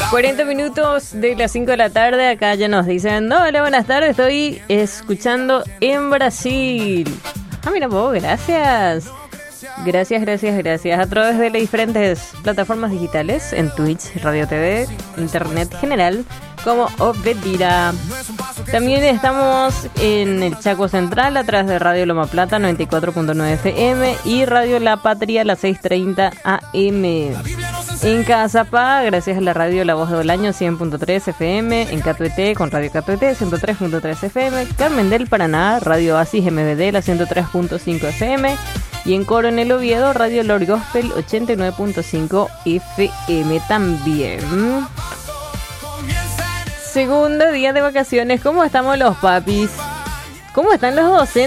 40 minutos de las 5 de la tarde. Acá ya nos dicen, no, hola, buenas tardes, estoy escuchando en Brasil. Ah, mira vos, gracias. Gracias. A través de las diferentes plataformas digitales, en Twitch, Radio TV, Internet general, como Obedira. También estamos en el Chaco Central a través de Radio Loma Plata 94.9 FM y Radio La Patria a las 6:30 AM. En Cazapá, gracias a la radio La Voz de Bolaño 100.3 FM, en Catuete con Radio Catuete 103.3 FM, Carmen del Paraná, Radio Oasis MBD la 103.5 FM y en Coronel Oviedo, Radio Lord Gospel 89.5 FM también. Segundo día de vacaciones, ¿cómo estamos los papis? ¿Cómo están los docentes?